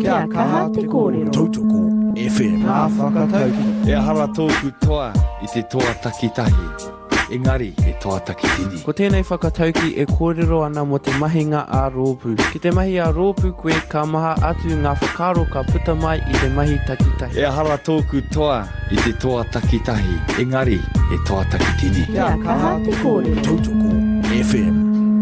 Kia kaha te kōrero. Tautoko FM. Ngā whakatauki. E hara tōku toa I te toa takitahi. Engari e toa takitini. Ko tēnei whakatauki e kōrero ana mo te mahinga a rōpū. Ki te mahi a rōpū koe ka maha atu ngā whakaro ka puta mai I te mahi takitahi. E hara tōku toa I te toa takitahi. Engari e toa takitini. Kia kaha te kōrero. Tautoko FM.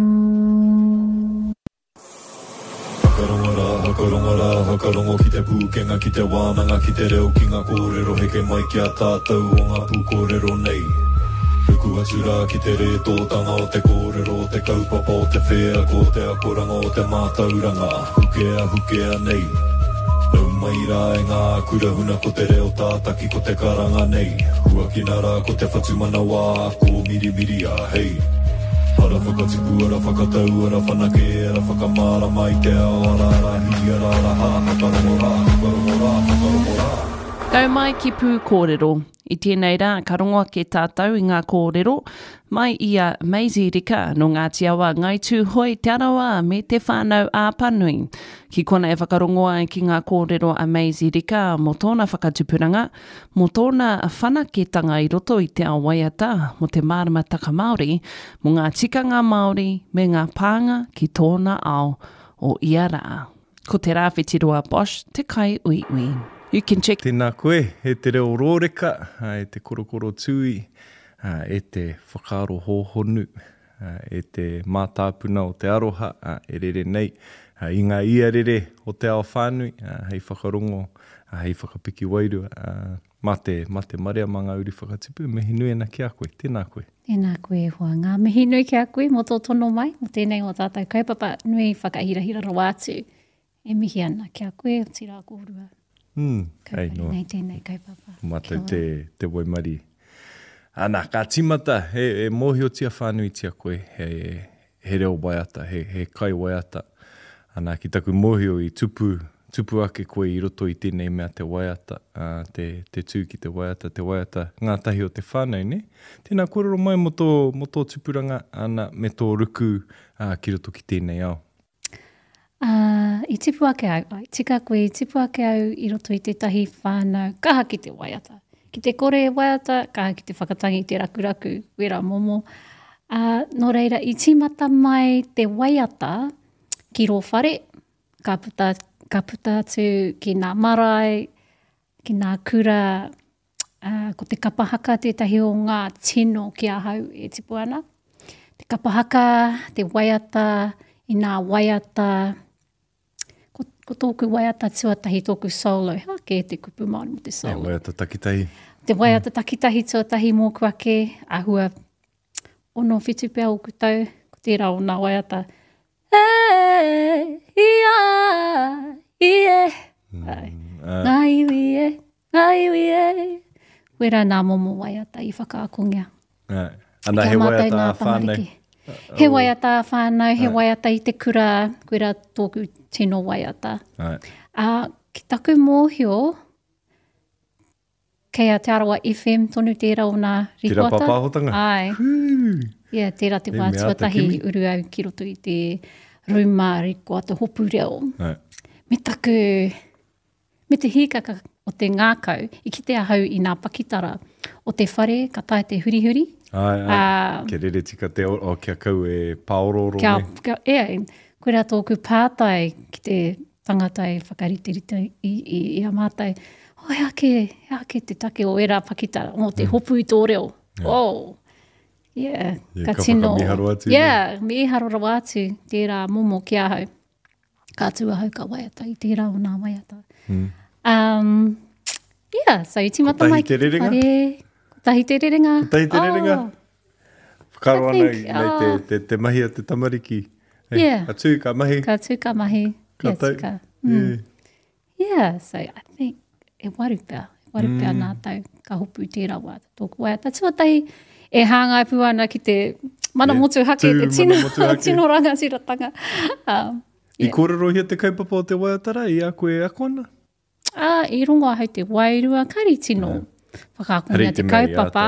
Hakarongo ki te pūkenga, ki te wānanga, ki te reo ki ngā kōrero, heke mai ki a tātou o ngā pūkōrero nei. Ruku atura ki te re tōtanga o te kōrero, o te kaupapa o te whea, ko te akoranga o te mātauranga, hukea nei. Nau mai rā e ngā kurahuna ko te reo tātaki ko te karanga nei. Huakina rā ko te whatumana wā, ko mirimiri a hei. Ara whakatipu, ara whakatau, ara whanake, ara whakamara mai te ao, ara hi, ara ha, hakarongo rā. Kau mai ki pū kōrero. I tēnei rā, ka rongoa ke tātou I ngā kōrero, mai I a Maisie Rika no Ngāti Awa ngai tū hoi te arawa me te whānau a Panui. Ki kona e whakarongoa ki ngā kōrero a Maisie Rika mo tōna whakatupuranga, mo tōna whanaketanga I roto I te ao waiata, mo te māramataka Māori, mo ngā tikanga Māori, me ngā pānga ki tōna ao o ia rā. Ko te rāwhetiroa Bosch, te kai ui ui. You can check. Tēnā koe, he te reo rōreka, e te korokoro tui, e te whakaro hōhonu, e te mātāpuna o te aroha, e rere nei, I ngā iarere o te ao whānui, hei whakarongo, hei whakapiki wairua, ma te marea ma ngā uri whakatipu, mihi nui ana ki a koe, tēnā koe. Tēnā koe hoa, ngā mihi nui ki a koe, mo tō tono mai, mo tēnei o tātou kaupapa nui whakahirahira ro atu, e mihi ana ki a koe, o tira kōrua. Hei noa. Nei tēnei kaupapa. Mata te waimari. Ana, ka timata, he mohi o tia whānui tia koe, he reo waiata, he kai waiata. Ana, ki taku mohi o I tupu ake koe I roto I tēnei mea te waiata, te tū ki te waiata, ngā tahi o te whānau, ne? Tēnā kōrero mai mo tō tupuranga, ana, me tō ruku ki roto ki tēnei ao. I tipu ake au, tika koe I tipu ake au I roto I te tahi whānau, kaha ki te waiata. Ki te kore waiata, kaha ki te whakatangi te rakuraku, wera momo. Nō reira, I timata mai te waiata ki ro whare, ka puta atu ki ngā marae, ki ngā kura, ko te kapahaka tētahi o ngā tino ki a hau e tipu ana. Te kapahaka, te waiata, I ngā waiata, ko tōku waiata tuatahi, tōku solo, ke te kupu Māori mo te solo. Te waiata takitahi. Te waiata takitahi tuatahi mōku ake, ahua ono whitu pia o kutau, ko tērā o ngā waiata. Ngā iwi e. Wera ngā momo waiata I whakaakongia. Ana he waiata a whānau. He waiata a whānau, he waiata I te kura, koera tōku tino waiata. Ki taku mōhio, kei a Te Arawa FM tonu tērā o ngā rikoata. Tērā papahotanga. Ai. Tērā te wā tuatahi uru au ki roto I te Ruma rikoata hopu reo. Me taku, me te hīkaka o te ngākau, I kitea hau I ngā pakitara o te whare, ka tae te hurihuri. Ke rere tika te o kia kau e paororo me. Koera tōku pātai ki te tangata e whakaritirita I a mātai. He ake te take o era pakitara, o te hopu I tō reo. Ka tino. Miharo atu. Miharo rawa atu, tērā momo ki a hau. Ka tua hau ka waiata I tērā o ngā waiata. So I timata mai ki whare. Tahi te rerenga. Tahi te rerenga. Whakaro ana nei te mahi a te tamariki. Ka tū ka mahi. Ka tū ka mahi. Ka tau. So I think e warupea nā tau ka hopu tērā wā tōku waiata. Tuatahi e hāngai pu ana ki te mana motu hake, te tino rangatiratanga. I kōrero hia te kaupapa o te waiatara, I a koe ako ana? I rongoa hau te wairua, kari tino. Whakaakongia te kaupapa.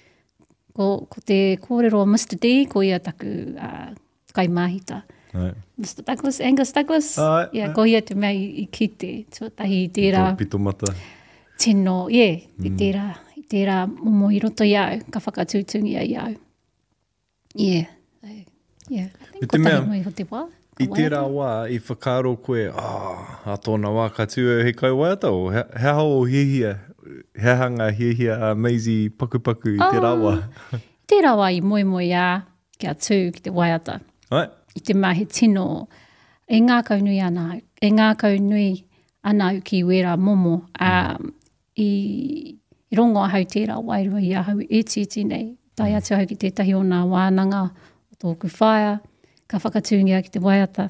Ko te kōrero o Mr. D, ko ia taku kaimahita. Mr. Douglas, Angus Douglas. Ai, Yeah, ai. ko ia te mea i kite, tuatahi i tērā Pito mata. tino, i tērā momo i roto i au, ka whakatūtungi ai au. Yeah, so, yeah. I think Me te ko mea, tahi noi ho te wā. I tērā wā, i whakaro koe, a tōna wā ka tū he kai waiata o, he hao hihia, he hanga hihia a Maisie pakupaku i tērā wā. Tērā wā i moe a, kia tū ki te waiata. Ai, I te mahi tino, e ngā kaunui ana au. E ngā kaunui ana au ki wera momo. I rongo ahau tērā wairua i ahau eti nei. Tai atu ahau ki tētahi o nā wānanga o tōku whaia. Ka whakatūngia ki te waiata.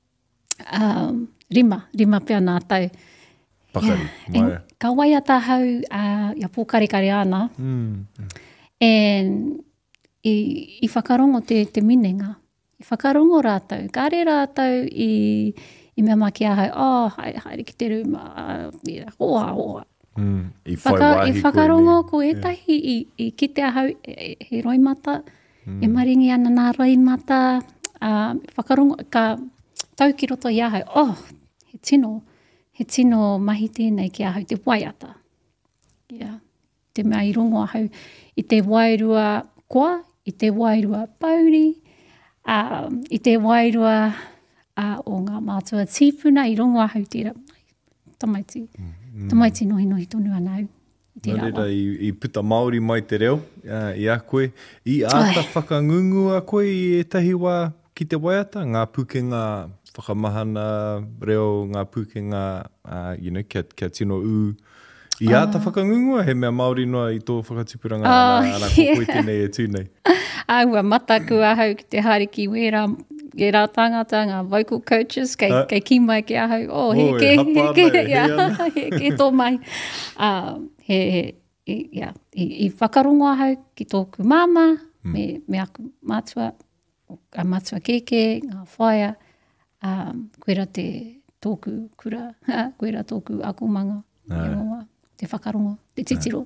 Rima pia nā tau. pakari, mai. Ka waiata hau ia pōkarekare ana. And i whakarongo te minenga. I whakarongo rātau. Ka re rātau i mea maki ahau, haere ki te ruma, hoa. I whai wāhi I whakarongo ko etahi i kite ahau he roimata. E maringi ana nā roimata. Whakarongo, ka tau ki roto i ahau, he tino mahi tēnei ki ahau te waiata. Yeah. Te mea i rongo ahau i te wairua koa, i te wairua pauri, i te wairua o ngā mātua tīpuna, i rongo ahau tērā tamaiti. Tamaiti nohi tonu anau. Nā reira i puta Māori mai te reo, i a koe. I āta whakangungu a koe i etahi wā ki te waiata, ngā pukenga whakamahana reo, ngā pukenga, kia tino u. I āta whakangungu, he mea Māori noa i tō whakatipuranga ana kokoi tēnei e tūnei. Ua mataku ahau ki te hariki wera, e rā tangata, ngā vocal coaches, kei ki mai ki ahau, he ke tō mai. I whakarongo ahau ki tōku māma, me aku mātua, mātua keke, ngā whaia, koera te tōku kura, koera tōku akumanga, te whakarongo, te titiro.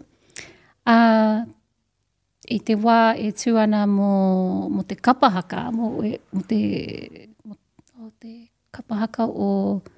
I te wā e tūana mo te kapahaka, mo te kapahaka o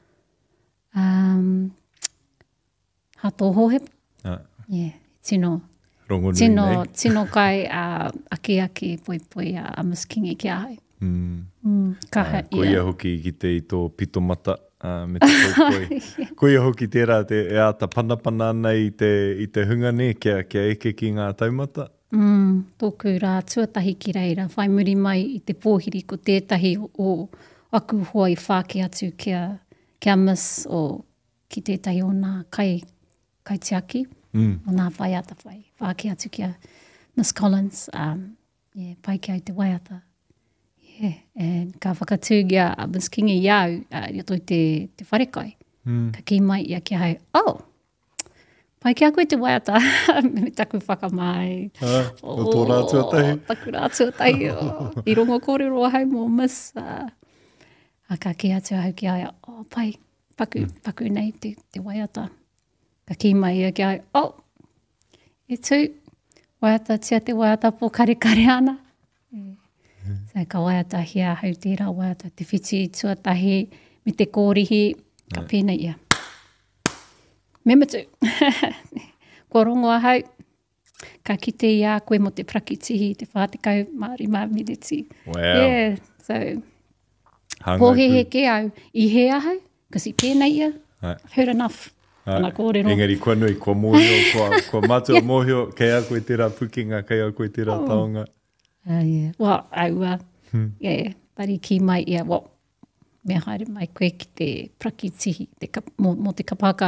hato hohepa. Yeah, tino. Rongo nui nei. Tino kai ake poi a Miss Kingi ki ahau. Ko ia hoki ki te i tō pito mata me te koikoi. Ko ia hoki tērā te e āta panapana ana i te hungane kia eke ki ngā taumata. Tōku rā tuatahi ki reira. Whai muri mai i te pōhiri ko tētahi o aku hoa i whāke atu kia Miss o ki tētahi o nā kai te aki. O nā whaiata whai. Whāke atu kia Miss Collins. Pai kia i te waiata. And ka whakatūgia a Miss Kingi iau, i toi te wharekai. Ka ki mai ia ki hau, pai kia koe te waiata, me taku whakamai. O tō rā tuatahi. Taku rā tuatahi. I rongo kōrero ahau mō Miss. Ka ki atu ahau ki hau, pai, paku nei te waiata. Ka ki mai ia ki hau, e tū, waiata tia te waiata pō kare ana. So, ka waiata hia hau tērā waiata, te whiti tuatahi, me te kōrihi, ka pēna ia. Mematu. Kua rongo ahau, ka kite ia koe mo te prakitihi, te whātekau Māori Māminiti. Wow. Yeah, so, pōhehe ke au, i he ahau, kasi pēna ia, heard enough. Ana kōrero. Engari, kua nui, kua mōhio, kua mātua mōhio, kei a koe tērā pukinga, kei a koe tērā taonga. Yeah. Well, aua. Yeah, pari ki mai ia, mea haere mai koe ki te prakitihi, mo te kapaka.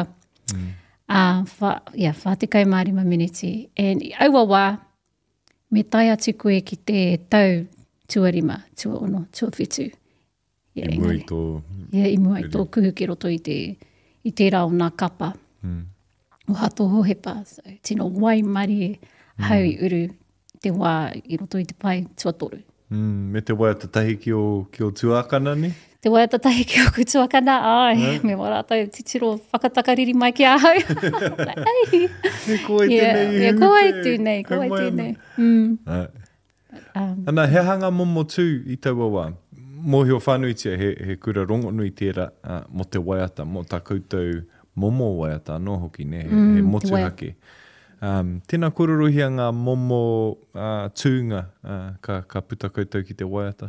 Whātekau Māori Māminiti. And aua wā, me tai atu koe ki te tau tuarima, tuaono, tuawhitu. I mua i tō... I mua i tō kuhu ki roto i te rā o nā kapa. O hato hohepa. So, tino wai mari hau i uru te wā i roto i te pai tuatoru. Me te waiata tahi ki o tuakana ni? Te waiata tahi ki o kutuakana, me warātau titiro whakatakariri mai ki ahau. Me koe tēnei. Koe tēnei. Ana, he hanga momo tū i taua wā. mōhio whānuitia he kura rongo nui tērā mo te waiata, mo tā koutou momo waiata anō hoki, ne, he motu hake. Tēnā kororohia ngā momo tūnga ka puta koutou ki te waiata?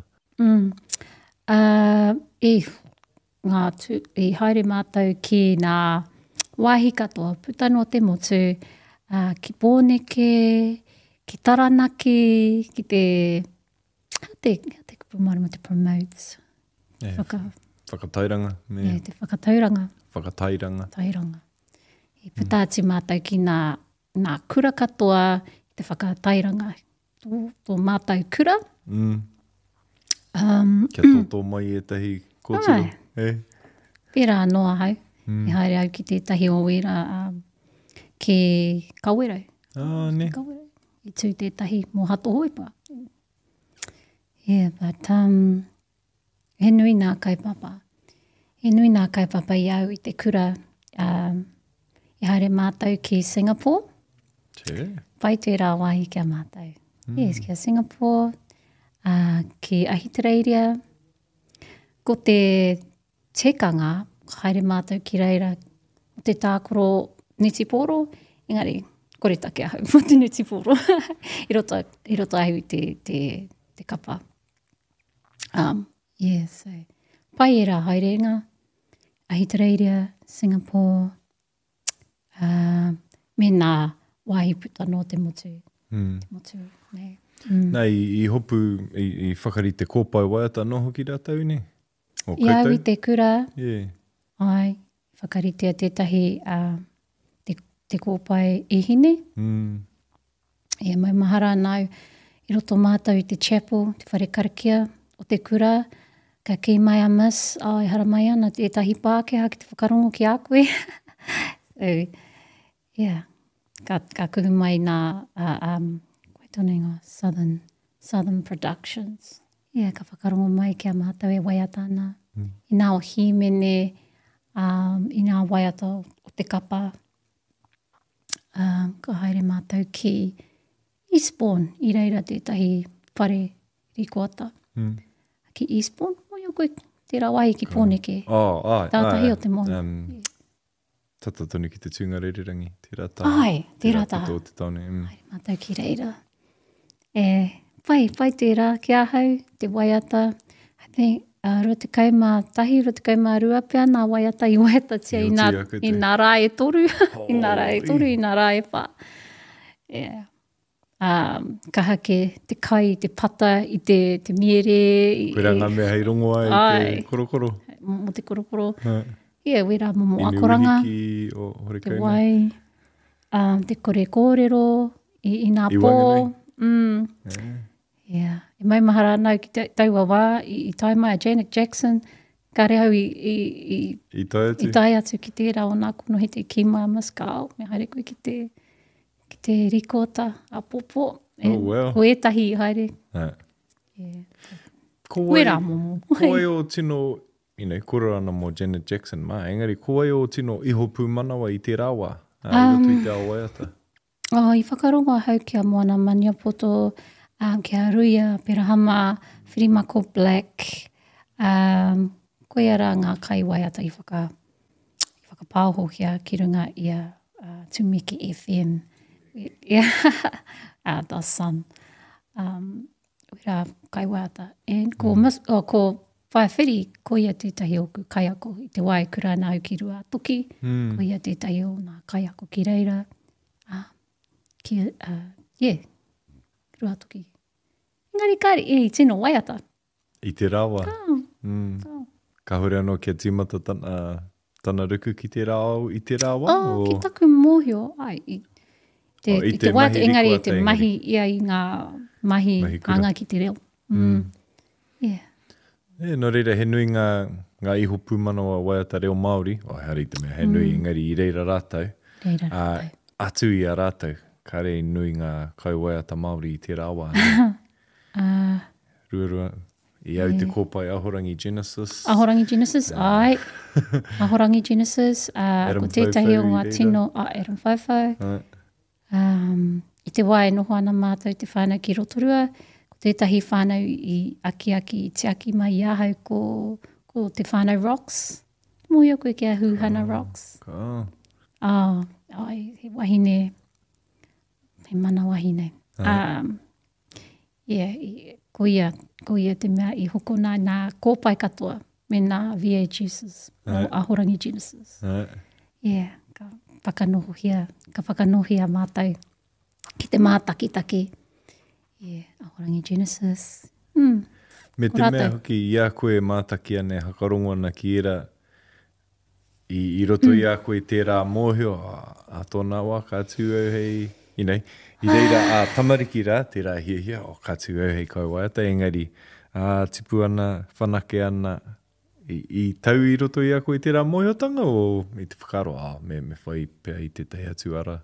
I haere mātou ki ngā wāhi katoa, puta no te motu, ki pōneke, ki taranaki, ki te kupumarama te promotes. Whakatairanga. Te whakatauranga. Whakatairanga. I puta ati mātou ki nā kura katoa, te whakatairanga. Tō mātou kura. Kia tōtō mai e tahi kōtiro. Pērā noa hau. I haere au ki tētahi o wera ki Kawerau. Ne. Kawerau. I tū tētahi mō hato hoipa. But he nui nā kaipapa. He nui nā kaipapa i au i te kura i haere mātou ki Singapore. Pai tērā wāhi kia mātou. Yes, kia Singapore, ki Ahitereiria, ko te tekanga, haere mātou ki reira, o te tākoro Nitiporo, engari, kore take ahau, mo te Nitiporo. I roto ahu te kapa. So, pai e rā haerenga, Ahitereiria, Singapore, me nā wāhi puta no te motu. Te motu, nei. Nei, i hopu, i whakarite kōpai waiata no hoki rātau, ne? I au i te kura, ai, whakaritea tētahi te kōpai e hine. Mai mahara nau, i roto mātou i te chapel, te whare karakia o te kura, ka kei mai a miss, i hara mai ana, tētahi Pākehā ki te whakarongo ki a koe. Ka kuhu mai nā, koe tōne ngā Southern Productions. Ka whakarongo mai kia mātou e waiata ana. I nā o himene, i nā waiata o te kapa. Ka haere mātou ki Eastbourne, i reira tētahi whare rikoata. Ki Eastbourne, oi o koe tērā wāhi ki Pōneke. Tātahi o te mono. Tata tonu ki te tūnga rererangi, tērā taha. Tērā taha. Haere mātou ki reira. Pai tērā, ki ahau, te waiata. I think, rote kaima tahi, rote kaima rua pia, nā waiata i waiata tia i nā rā e toru. I nā rā e toru, i nā rā e pā. Ka hake te kai, te pata, i te miere. Koe ngā mea hei rongoa i te korokoro. Mo te korokoro. Wera momo akoranga. Te wai. Te kore kōrero, i nā pō. I mai mahara nau ki taua wā, i tai mai a Janet Jackson, ka rehau i tai atu ki tērā o nā kunohi te kima maskao, me haere koe ki te rikota a popo. Ko etahi i haere. Wera momo. Ko ai o tino, kura ana mo Janet Jackson, engari, ko ai o tino iho pūmanawa i te rāwa, i roto i te awaiata. I whakarongo hau kia moana Maniapoto, kia Ruia, Perahama, Whirimako Black, koe ara ngā kai waiata i whakapāhohia ki runga i a Tumiki FM. The Sun. Wera kai waiata. Ko whaiwhiri, ko ia tētahi o kaiako i te wai kura nau ki rua toki, ko ia tētahi o nā kaiako ki reira. Rua toki. Engari kāri, i tino waiata. I te rawa. Ka hore anō kia tīmata tana ruku ki te rāo i te rawa? Ki taku mōhio. I te waiata, engari te mahi ia i ngā mahi anga ki te reo. No reira, he nui ngā iho pūmanawa waiata reo Māori. Hari te mea, he nui engari i reira rātau. Atu i a rātau. Kare nui ngā kai waiata Māori i te rāwa. Rua, i au te kōpai Ahorangi Genesis. Ahorangi Genesis, ai. Ahorangi Genesis, ko tētahi o ngā tino, Adam Whaiwhau. I te wai noho ana mātou te whānau ki Rotorua, ko tētahi whānau i aki i te aki mai i ahau ko te whānau rocks. Moi o koe kia Huhana rocks. He wahine, he mana wahine. Ko ia te mea i hokona nā kōpai katoa me nā VA Jesus, o Ahorangi Genesis. Ka whakanohia mātou ki te mātakitaki. Ahorangi Genesis. Me te mea hoki i a koe mātaki ane hakarongo ana ki era i roto i a koe tērā mōhio a tōna wā ka tū au hei i reira a tamariki rā tērā hia o ka tū au hei kai waiata engari a tipu ana whanake ana i tau i roto i a koe tērā mōhiotanga o i te whakaro me whai pēr i te tahi atu ara?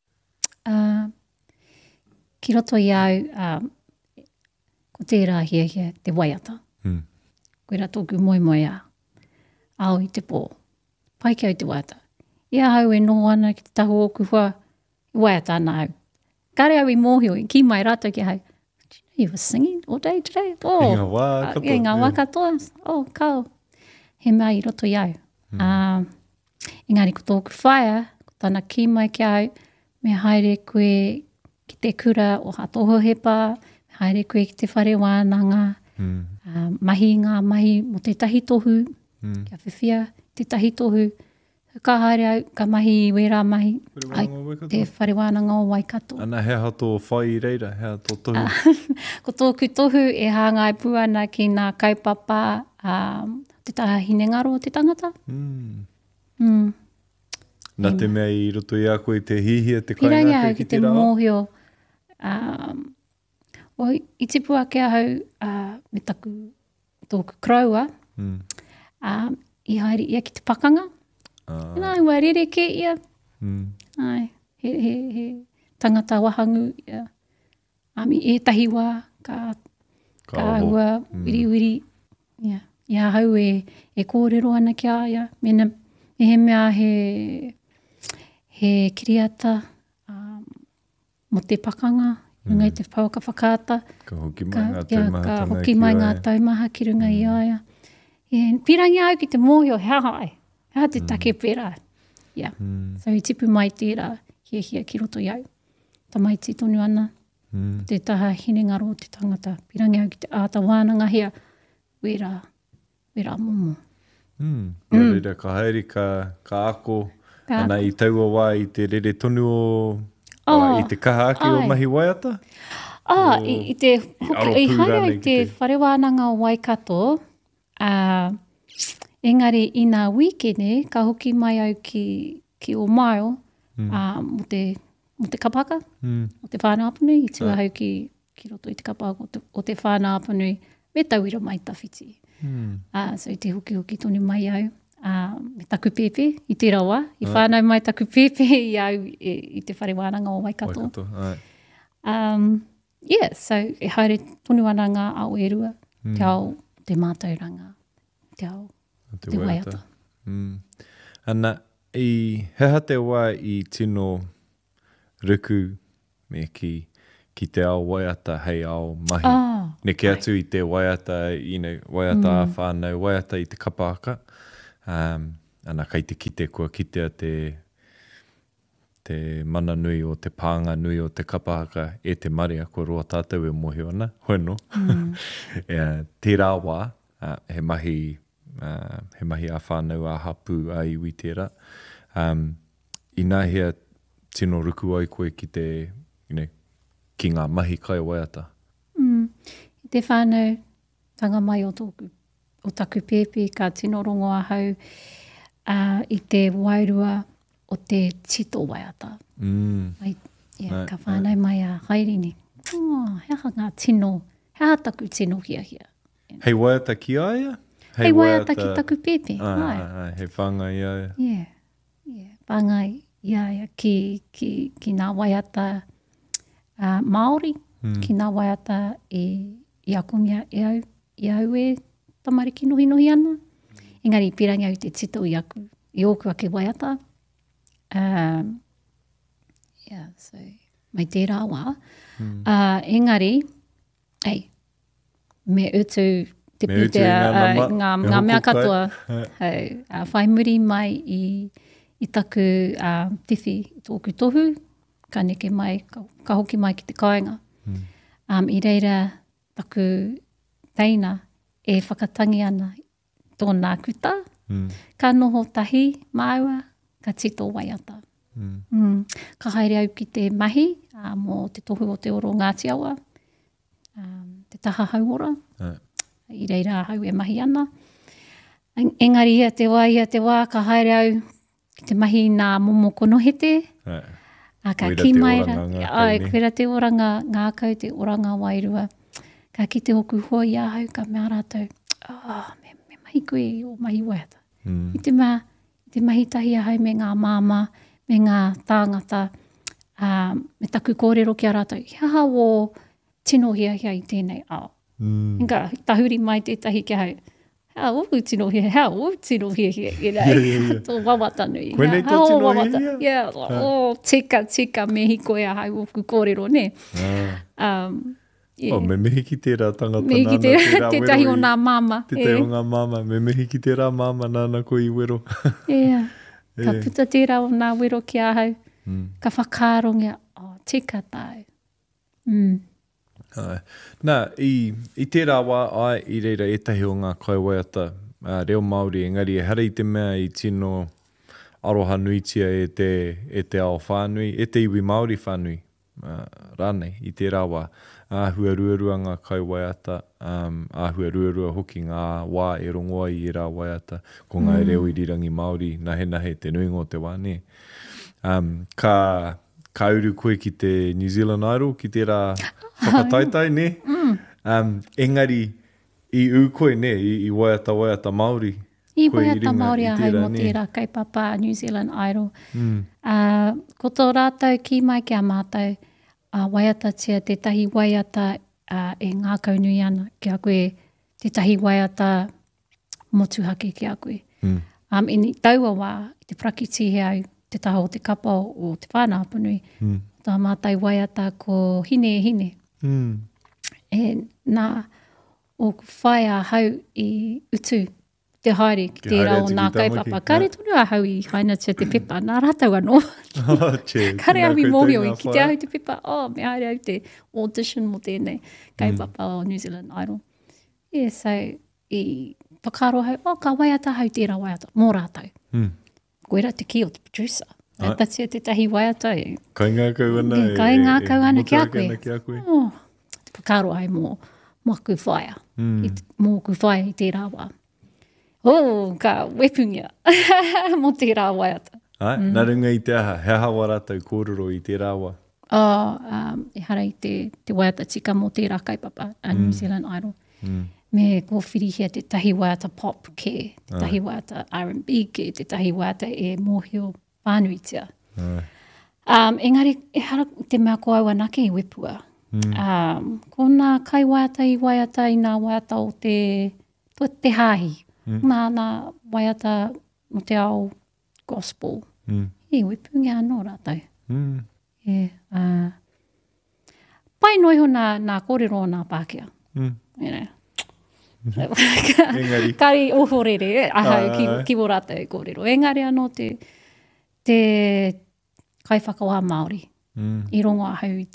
Ki roto i au ko tērā hia te waiata. Koe rā tōku moi a au i te pō. Pai ki au te waiata. Ia hau e noho ana ki te tahu o kuhua i waiata ana au. Kare au i mōhio i ki mai rātou ki hau. You were singing all day today? I ngā wā katoa. I ngā wā katoa. Kau. He mea i roto i au. Engari ko tōku whaia, ko tāna ki mai ki au, me haere koe ki te kura o hatoho hepa, haere koe ki te whare wānanga, mahi ngā mahi mo te tahi tohu, kia whiwhia, te tahi tohu, ka haere au, ka mahi i wera mahi, te whare wānanga o Waikato. Ana hea hato whai i reira, hea tō tohu. Ko tōku tohu e hāngai puana ki nā kaupapa, te taha hinengaro o te tangata. Nā te mea i roto i a koe te hihia, te kainga koe ki te rā? Pirangi au ki te mōhio. I tipu ake ahau me taku tōku kraua, i haere ia ki te pakanga. Nā, ua rereke ia. Ai, he tangata wahangu ia. Ami ētahi wā, ka ua wiri. Ia hau e kōrero ana ki a ia. Me he mea he kiriata mo te pakanga, ngai te whauka whakaata. Ka hoki mai ngā taumaha Ka hoki mai ngā taumaha ki runga i aia. Pirangi au ki te mōhio, hea hai. Hea te take pērā. So i tipu mai tērā, hia ki roto i au. Tamaiti tonu ana. Te taha hinengaro o te tangata. Pirangi au ki te āta wānanga hea. Wera momo. Reira ka haere ka ako. Ana i taua wā i te rere tonu i te kaha ake o mahi waiata? I haere i te whare wānanga o Waikato, engari i nā wikene, ka hoki mai au ki o Maio, mo te kapaka, o te whānau apanui, i tua hau ki roto i te kapaka o te whānau apanui, me tauira mai tawhiti. So i te hoki tonu mai au, me taku pepe, i te rawa, i whānau mai taku pepe i au i te whare wānanga o Waikato. So e haere tonu ana ngā ao e rua, te ao te mātauranga, te ao te waiata. Ana, i heha te wā i tino ruku me ki te ao waiata hei ao mahi. Neke atu i te waiata, waiata a whānau, waiata i te kapaka. Ana kai te kite kua kitea te mana nui o te pānga nui o te kapaka e te maria ko roa tātou e mohi ana. Hoeno. Tērā wā, he mahi a whānau a hapu a iwi tērā. I nā hea tino ruku ai koe ki te, ki ngā mahi kai waiata. I te whānau tanga mai o taku pepe, ka tino rongo ahau i te wairua o te tito waiata. Ka whānau mai a hairini. Hea ngā tino, hea taku tino hia. Hei waiata ki aia? Hei waiata ki taku pepe. Hei whanga i aia. Whanga i aia ki ngā waiata Māori, ki ngā waiata i akongia i au e tamariki nohi ana. Engari pirangi au te tito i aku, i oku ake waiata. So, mai tērā wā. Engari, me utu te Me utu putea i ngā nama, me ngā mea hoko kai. katoa. Hei, whai muri mai i taku tiwhi i tōku tohu, ka neke mai, ka hoki mai ki te kāinga. I reira taku teina e whakatangi ana tōna kuta, ka noho tahi māua, ka tito waiata. Ka haere au ki te mahi, mō te tohu o te oro Ngāti Awa, te taha hauora, i reira hau e mahi ana. Engari ia te wā, ka haere au ki te mahi nā momo konohete, ka Koira ki te mai oranga ngā kau ai, ni. koira te oranga ngā kau, te oranga wairua. Ka ki te hoku hoa i ahau, ka mea rātou, me mahi koe o mahi waiata. I te mahi tahi ahau me ngā māma, me ngā tāngata, me taku kōrero ki a rātou, hiaha o tino hia i tēnei ao. Inga, tahuri mai tētahi ki ahau, hea o tino hia, tō wawata nui. Koenei tō tino hia? Yeah, tika mehi koe ahau o ku kōrero, ne? Oh, me mehi ki tērā tangata Me ki nāna te tahi o nā māma. Te tahi o ngā māma, me mehi ki tērā māma nāna ko i wero. Yeah. Ka puta tērā o nā wero ki ahau. Ka whakārongia, tika tāu. Nā, i tērā wā ai i reira etahi o ngā kaiwaiata reo Māori, engari e hara i te mea i tino aroha nuitia e te ao whānui, e te iwi Māori whānui, rānei, i tērā wā. Āhua ruarua ngā kaiwaiata, āhua ruarua hoki ngā wā e rongoa i rā waiata, ko ngā reo i rirangi Māori, nahe te nui ngō te wā, ne. Ka uru koe ki te New Zealand Idol, ki tērā whakataitai, ne? Engari, i u koe, ne, i waiata Māori. I koe waiata ringa Māori i a hau tērā, mo ne? tērā kaipapa New Zealand Idol. Ko tō rātou ki mai ki a mātou, waiata tia te tahi waiata e ngā kaunui ana ki a koe, te tahi waiata motu hake ki a koe. Ini taua wā, te prakiti he au, te taha o te kapa o te whānau punui, tā mātai waiata ko hine. E nā, o whai a hau i utu, te haere ki tērā o nā kaipapa. Kare tonu a hau i haina tia te pepa, nā rātau anō. Kare au i mōhio i ki te au te pepa, me haere au te audition mo tēnei kaipapa o New Zealand Idol. Yeah, so i whakaro hau, ka waiata hau tērā waiata, mō rātau. Koera te ki o te producer. Tatia te tahi waiata e. Kai ngā kau ana e. Kai ngā kau ana ki a koe. Ki a koe. Te whakaro hau mō ku whaia. Mō ku whaia i tērā wā. Ka wepungia mo tērā waiata. Nā runga i te aha, he hawa rātou kōrero i tērā wā. E hara i te waiata tika mo tērā kaipapa a New Zealand Idol. Me ko whirihia te tahi waiata pop ke, te tahi waiata R&B ke, te tahi waiata e mōhio whānuitia. Engari, e hara te mea ko au anake i wepua. Ko nā kai waiata i nā waiata o te hāhi. Nā waiata o te ao gospel. I wepungia anō rātou. Pai noiho nā kōrero o nā Pākehā. Engari. Kari ohorere, ahau ki wo rātou kōrero. Engari anō te kai whakawa Māori. I rongo ahau i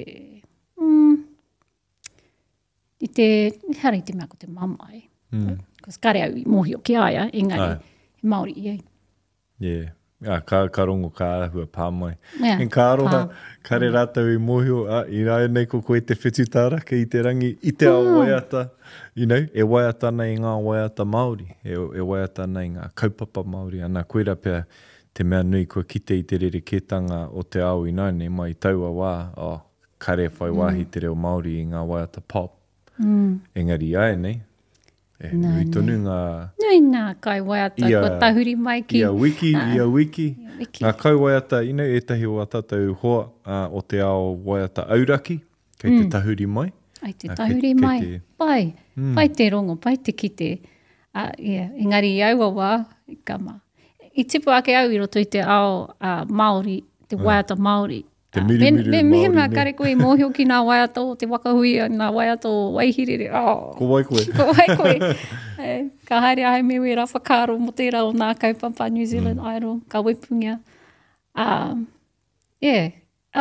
te hara i te mea ko te mamai. Because kare au i mōhio ki aia, engari, he Māori i ei. Yeah. Ka rongo ka ahua pāmai. Yeah, En ka aroha, kare rātou i mōhio, i rāia nei ko koe te whetutāraka i te rangi, i te ao waiata, e waiata nei ngā waiata Māori, e waiata nei ngā kaupapa Māori, ana koera pia te mea nui koe kite i te rere ketanga o te ao i nai, mai taua wā, kare whai wāhi te reo Māori i ngā waiata pop. Engari ai nei. Nui tonu ngā... Nui nā kai waiata, ko tahuri mai ki... Ia wiki. Ngā kai waiata, etahi o a tātou hoa o te ao waiata auraki, kei te tahuri mai. Ai te tahuri mai, pai te rongo, pai te kite. Engari i aua wā, I tipu ake au I roto I te ao Māori, te waiata Māori. Te mirimiru Me Māori mea ne. kare koe mōhio ki nā waiata o te wakahui a nā waiata o Waihirere. Oh, Ko wai koe. ko wai koe. Ka haere ai me wera whakaro mo tērā o nā kaupapa New Zealand Idol. Ka wepungia. Yeah.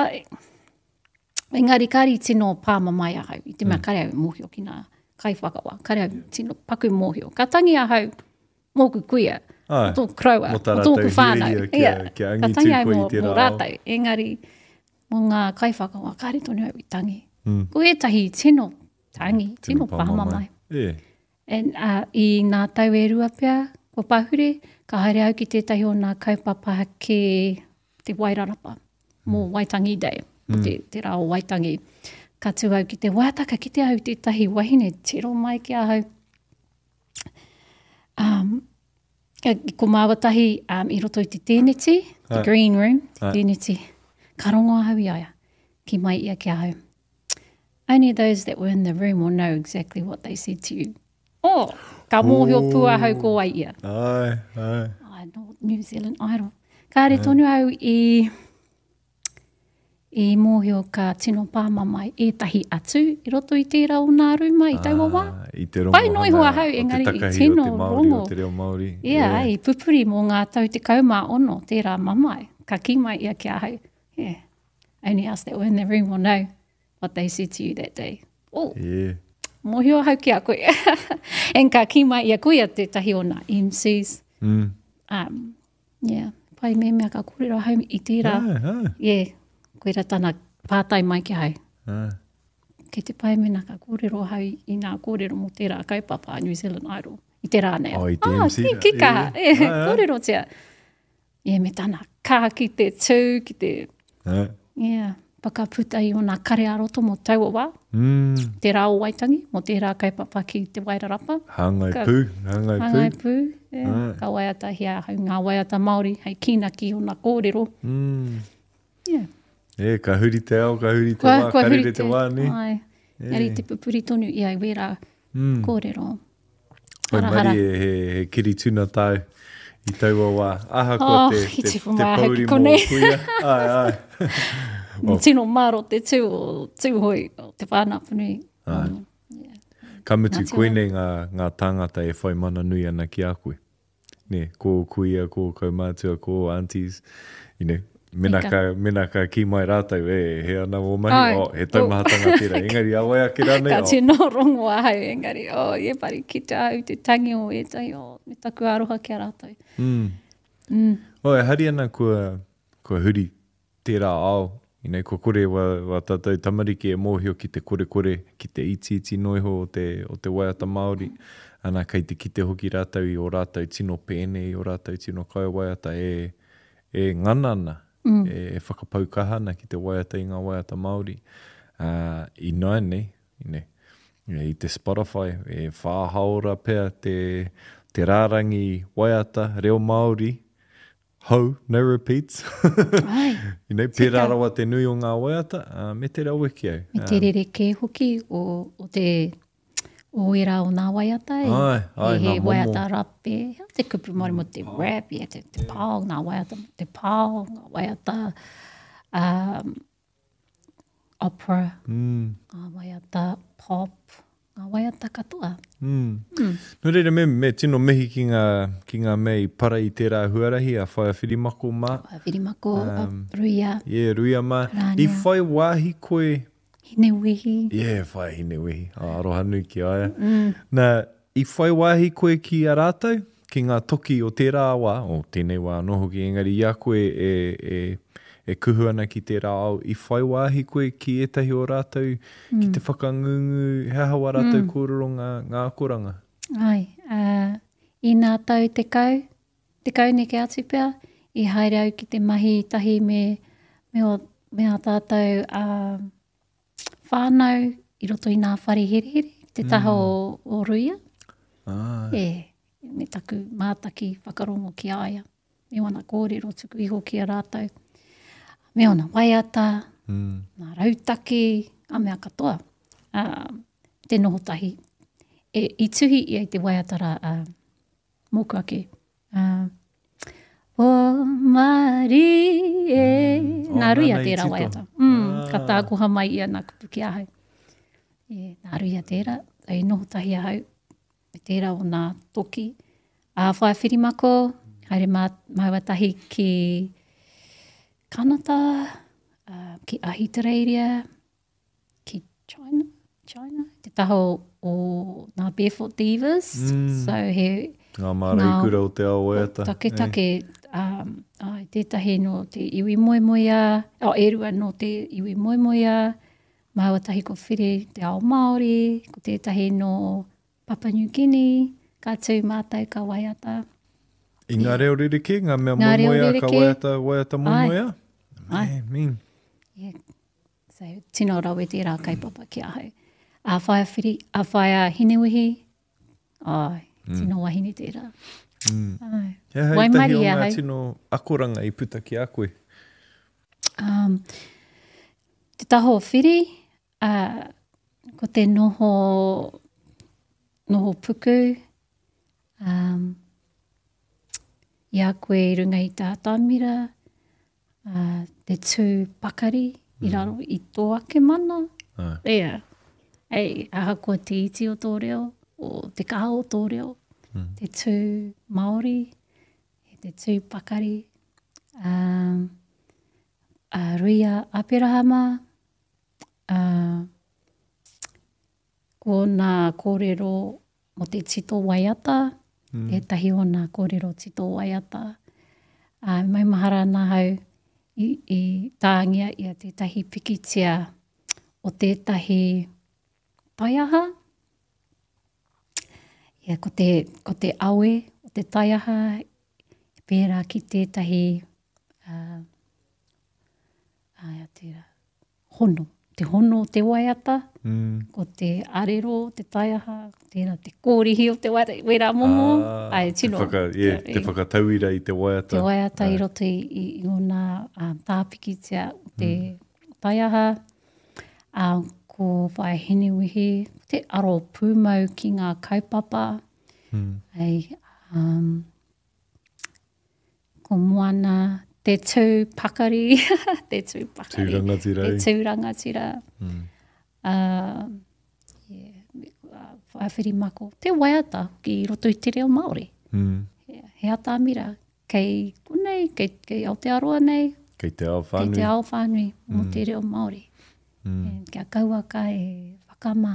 Engari kari tino pāma mai ahau. I te mea kare au mōhio ki nā kai whakawa. Kare au tino paku mōhio. Ka tangi ahau mōku kuia. Ai, O tōku kraua. mo tā O tōku rātou whānau. hiria kia angi Ka tangi tū ai koe i mō tērā ao. rātou. Engari, mō ngā kai whakawa, kāre tonu au i tangi. Mm. Ko etahi tino tangi, tino pāma mai. Yeah. And i nā tau e rua pia, ko pahure, ka haere au ki tētahi o nā kaupapa ke te Wairarapa, mō Waitangi Day, te rā o Waitangi. Ka tū au ki te waiataka ki te au tētahi wahine, tero mai ki ahau. Ko māwatahi i roto i te tēneti, the green room, te tēneti. Ka rongo ahau i aia, ki mai ia ki ahau. Only those that were in the room will know exactly what they said to you. Oh, ka mōhio pua hau ko ai ia. Ai. Ai, no, New Zealand Idol. Ka re tonu au i mōhio ka tino pāma mai e tahi atu i roto i tērā o nā ruma i taua wā. I te rongo Pai noi hoa hau, o te engari, i takahi tino o te Māori, rongo. o te reo Māori. Ia, i pupuri mō ngā tau te kaumā ono, tērā mamai. Ka ki mai ia ki ahau. Yeah. Only us that were in the room will know what they said to you that day. Oh, Yeah. mōhio hau ki a koe. En ka ki mai ia koe a tētahi o nā MCs. Mm. Yeah, pai mea ka kōrero hau i tērā. Yeah, koe ra tāna pātai mai ki hau. Kei te pai mena ka kōrero hau i nā kōrero mo tērā kaupapa New Zealand Idol. I te rānei. Oh, i te MC. Ki kaha. Kōrero tia. Yeah, me tāna kā ki te tū, ki te... Yeah, whakaputa i o nā kare aroto mo taua wā. Te rā o Waitangi, mo te rā kaupapa ki te Wairarapa. Hangai Ka- pū, hangai Hangai pū. pū. Yeah. Ka waiata hia hau ngā waiata Māori, hei kina ki o nā kōrero. Yeah. E, ka huri te ao, ka huri te wā, ka rere te wā, ne? Ai. Ari te pupuri tonu i ai wera kōrero. Pai Hara, mari he kiri tuna tau i taua wā. Aha ko Oh, te i te te whumai pauri haki mō konei. kuia. Ai. Tino maro te tū o tūhoi o te whānapunui. Ka mutu Ngā koe nei ngā tāngata e whai mana nui ana ki a koe. Ne, ko kuia, ko kaumātua, ko aunties, mena ka ki mai rātau, he ana o mahi, Ai. he taumahatanga pera. Engari, awai ake rā nei, Ka tino rongo a hau engari. Ie pari ki te au te tangi o e tai me taku aroha ki a rātou. Oi, hari ana kua huri tērā ao. Ko kore wa tātou tamariki e mōhio ki te kore, ki te iti noiho o te waiata Māori. Ana kei te kite hoki rātou i o rātou tino pēne, i o rātou tino kai waiata e ngana ana. E whakapaukahana ki te waiata i ngā waiata Māori. I nai nei, i te Spotify, e whāhaora pēr te rārangi waiata, reo Māori, Ho, no repeats. Ai. Pērā rawa te nui o ngā waiata, me te rau eki au. Me te rere hoki o te o era o nā waiata. Ai, he ngā momo. waiata rape. Te kupu mori mo te rap, te pāo, ngā waiata mo te pāo, ngā waiata opera, ngā waiata pop, ngā waiata katoa. No reira me tino mihi ki ngā mei para i tērā huarahi a whai a whirimako mā. Whirimako, ruia, Ruia mā. Rānea. I whai wāhi koe... hine wihi. Whai hine wehi. Aroha nui ki aia. Nā, i whai wāhi koe ki a rātou, ki ngā toki o tērā wā, o tēnei wā noho ki engari, ia koe e kuhu ana ki tērā au. I whai wāhi koe ki etahi o rātou, ki te whakangungu, hea hawa rātou kōrero ngā koranga. Ai, i nā tau te kau neke atu pia, i haere au ki te mahi tahi mea tātou whānau i roto i nā whare here, te taha o ruia. Me taku mātaki whakarongo ki aia. Me wana kōrero tuku iho ki a rātou. Me ona waiata, nā rautaki, a mea katoa. Te noho tahi. I tuhi i te waiatara mōku ake. O mari e... Nā ruia tērā waiata. ka tākoha mai ia nā kupu ki ahau. Nā aru ia tērā, ai noho tahi ahau, e tērā o nā toki. Whaia whiri mako, haere maua tahi ki Kanata, ki Ahitereiria, ki China, te taho o nā Barefoot Divas. So he... Ngā mara i kura o te ao waiata. Take, tētahi no te iwi moemoia, erua no te iwi moemoia, maua tahi ko whiri te ao Māori, ko tētahi no Papua New Guinea, ka tū mātou ka waiata. I ngā reo ririke, ngā mea moemoia ka waiata moemoia? Ai. Mean. So, tino rau e tērā kaipapa ki ahau. A whaia whiri, a whaia hinewihi, tino wahine tērā. Hei tahi o ngā tino akoranga i puta ki a koe? Te taho whiri, ko te noho puku, i a koe i runga i tā tāmira, te tū pakari, i raro i tō ake mana. Aha koa te iti o tō reo, o te kaha o tō reo, te tū Māori, te tū pakari, Ruia Aperahama, ko nā kōrero mo te tito waiata, tahi o nā kōrero tito waiata. Mai mahara nā hau i tāngia ia tētahi pikitia o tētahi taiaha. Ko te aue o te taiaha, pērā ki tētahi hono. Te hono o te waiata, ko te arero o te taiaha, tērā te kōrihi o te wera momo. Te whakatauira i te waiata. Te waiata i roto i o nā tāpikitia o te taiaha. Ko whae hinewihi, te aro pūmau ki ngā kaupapa. Ko moana, te tū pakari, te tū rangatira. Whaia whiri mako. Te waiata ki roto i te reo Māori. He ata mira, kei kunei, kei Aotearoa nei. Kei te ao whānui. Kei te ao whānui mo te reo Māori. Kia kauaka e whakamā.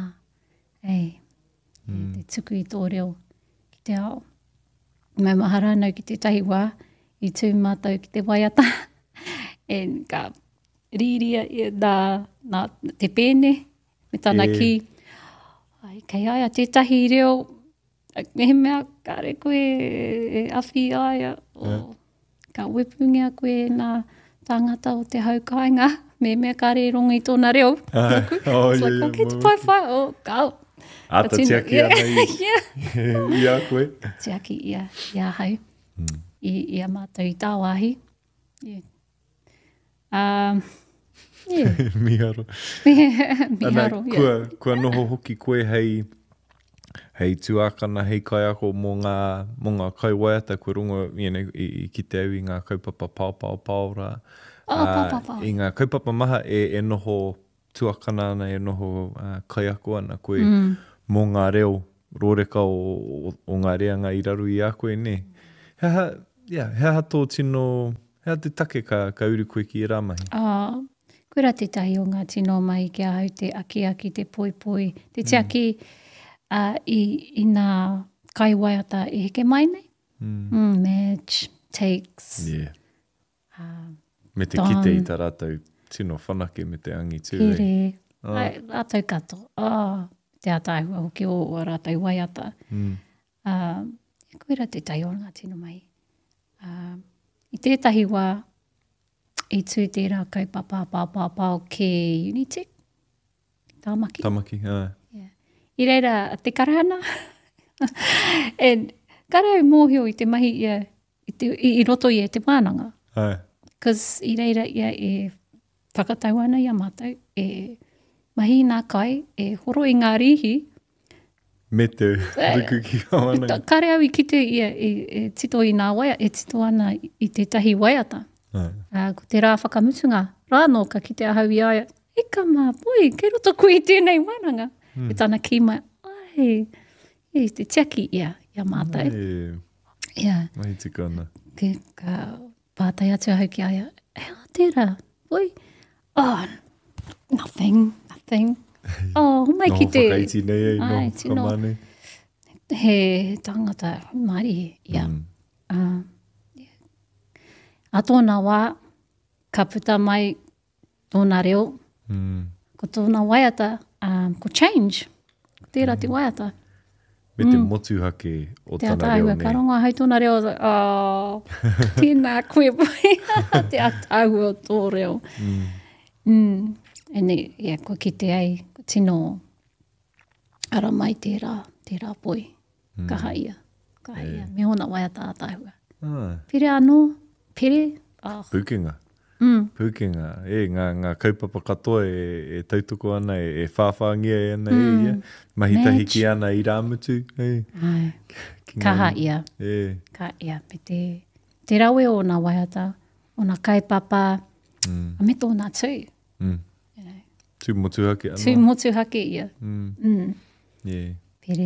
Te tuku i tō reo ki te ao. Mai mahara nau ki te tahi wā, i tū mātou ki te waiata. Ka rīria nā te pēne, me tāna ki. Kei aia tētahi reo, mehe mea kare koe e awhi aia. Ka wepungia koe nā tāngata o te haukainga. Me mea kare rongo i tōna reo. Kei te whai, kau. Ata tiaki ana i a koe. Tiaki i a hau. I a mātou i tā wāhi. Miharo. Miharo, Kua noho hoki koe hei tuakana, hei kaiako mō ngā kai waiata, koe rongo i ki te au i ngā kaupapa pao rā. I ngā kaupapa maha e noho tuakana ana, e noho kaiako ana koe mō ngā reo rōreka o ngā reanga i raru i a koe, ne? Hea tō tino, hea te take ka uru koe ki i rāmahi? Koe rā te tahi o ngā tino mai ki a hau te aki, te poi. Te tiaki i ngā kai waiata e heke mai nei. Match, takes. Me te kite i tā rātou tino whanake me te angi tū. Kere. Rātou kato. Te atai hua hoki o rātou waiata. Koe rā te tahi o ngā tino mai. I tētahi wā, i tū tērā kaupapa pāpāpāo ke Unitec. Tāmaki. I reira te karahana. Karau mōhio i te mahi ia, i roto i te mānanga. Because i reira ia e whakatau ana i a mātou, e mahi nā kai, e horo i ngā rihi. Me te ruku ki kawana. Kare au i kite ia e tito i nā waia, e tito ana i te tahi waiata. Ko te rā whakamutunga, rāno ka kite ahau i aia, e ka mā poi, ke roto koe i tēnei wānanga. E tāna ki mai, ai, e te tiaki ia mātai. Ia. Mahi tika ana. Ke ka pātai atu hau ki aia, tērā, poi, oh, nothing. Oh, mai ki te... Noho whakaiti nei Ai, no tino. kamane. He tangata Māori, ia. A tōna wā, ka puta mai tōna reo, ko tōna waiata, ko change, ko tērā te waiata. Me te motu hake o Te tana reo ataua, nei. ka rongoa hai tōna reo, tēnā koe pai, te ataua o tō reo. Ene, ia, ko ki te ai, ko tino ara mai tērā poi. Kaha ia. Me ona waiata ataua. Pere anō, pere. Pukenga. Pukenga. Ngā kaupapa katoa e tautoko ana, e whāwhāngia e ana e ia. Mahitahi ki ana i rāmutu. Ai. Kaha ia. Ka ia. Pe te rawe o nā waiata, o nā kaipapa, a me tōna tū. Tū motu hake ana. Tū motu hake ia. Pere,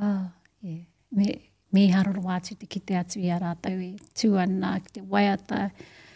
me haroro atu te kite atu i a rātau e tū ana ki te waiata.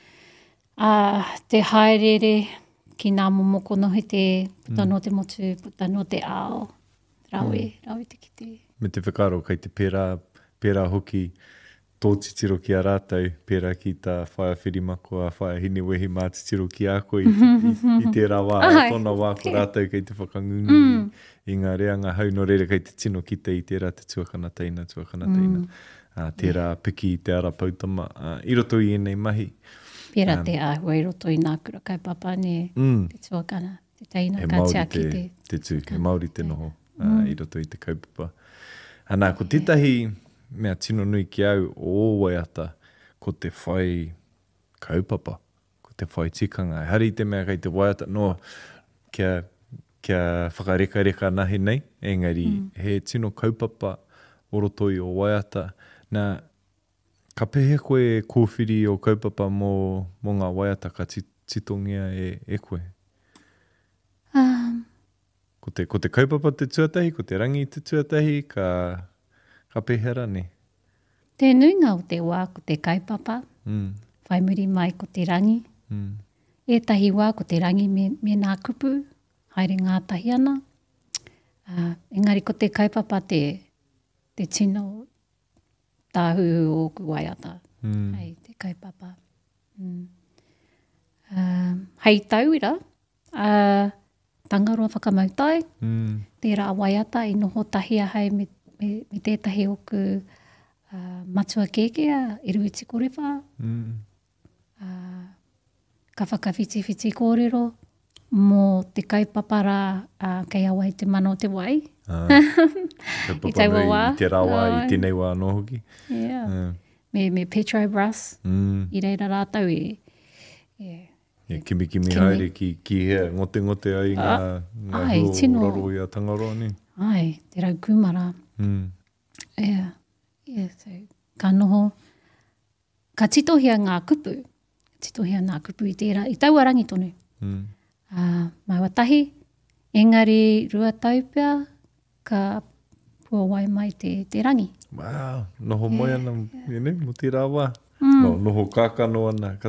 Te haerere ki nā momoko nohi te puta no te motu, puta no te ao. Rawe te kite. Me te whakaro, kei te pērā hoki tō titiro ki a rātau, pērā ki tā whaia whirimako a whaia hini wehi mā titiro ki a koe i tērā wā, tōna wā ko rātau kei te whakangungu i ngā reanga hau no reira kei te tino ki te i tērā te tuakana teina. Tērā piki i te ara pautama, i roto i enei mahi. Pērā te āhua i roto i nā kura kaipapa ne te tuakana, te teina ka tia ki te. Te tū, he Māori te noho i roto i te kaupapa. Anā, ko tētahi mea tino nui ki au o waiata, ko te whai kaupapa, ko te whai tikanga. Hari te mea kei te waiata, no, kia whakareka nahi nei, engari he tino kaupapa o roto i o waiata, nā ka pehe koe kōwhiri o kaupapa mō ngā waiata ka titongia e koe? Ko te kaupapa te tuatahi, ko te rangi te tuatahi, ka pehera ne? Te nuinga o te wā ko te kaupapa, whai muri mai ko te rangi. E tahi wā ko te rangi me nā kupu, haere ngā tahi ana. Engari ko te kaupapa te tino tāhu o ku waiata. Hei, te kaupapa. Hei tauira, tangaroa whakamautai, tērā waiata i noho tahia hei me tētahi o ku matua kēkea, i rui te korewha. Ka whakawhiti kōrero, mō te kaupapara kei awa i te mano te wai. I te wā. I te rawa, i tēnei wā no hoki. Me Petrobras, i reira rātau Kimi haere ki hea, ngote ai ngā raro i a Tangaroa ni. Ai, te rau kumara. So, ka noho, ka titohia ngā kupu i tērā, i taua rangi tonu. Mai watahi, engari rua taupea, ka pua wai mai te rangi. Wow, noho mai ana, mo tērā wā. Noho kākano ana,